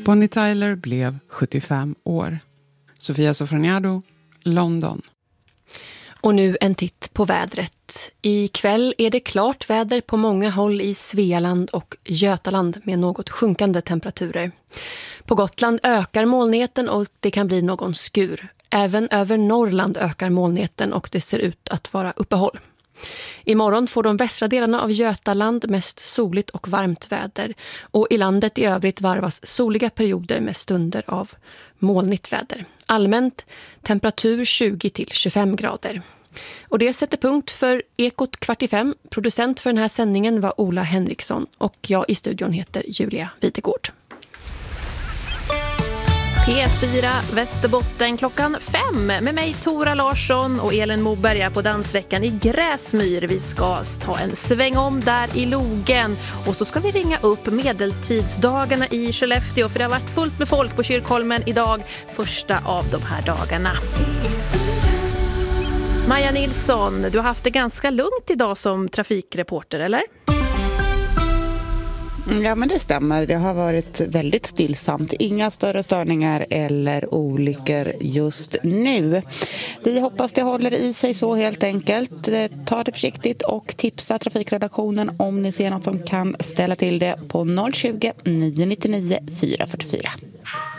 Bonnie Tyler blev 75 år. Sofia Sofroniado, London. Och nu en titt på vädret. I kväll är det klart väder på många håll i Svealand och Götaland med något sjunkande temperaturer. På Gotland ökar molnigheten och det kan bli någon skur. Även över Norrland ökar molnigheten och det ser ut att vara uppehåll. Imorgon får de västra delarna av Götaland mest soligt och varmt väder och i landet i övrigt varvas soliga perioder med stunder av molnigt väder. Allmänt temperatur 20-25 grader. Och det sätter punkt för Ekot 4:45. Producent för den här sändningen var Ola Henriksson och jag i studion heter Julia Videgård. P4 Västerbotten 5:00 med mig Tora Larsson och Elin Moberg på dansveckan i Gräsmyr. Vi ska ta en sväng om där i Logen och så ska vi ringa upp medeltidsdagarna i Skellefteå för det har varit fullt med folk på Kyrkholmen idag, första av de här dagarna. Maja Nilsson, du har haft det ganska lugnt idag som trafikreporter, eller? Ja, men det stämmer. Det har varit väldigt stillsamt. Inga större störningar eller olyckor just nu. Vi hoppas det håller i sig så helt enkelt. Ta det försiktigt och tipsa trafikredaktionen om ni ser något som kan ställa till det på 020 999 444.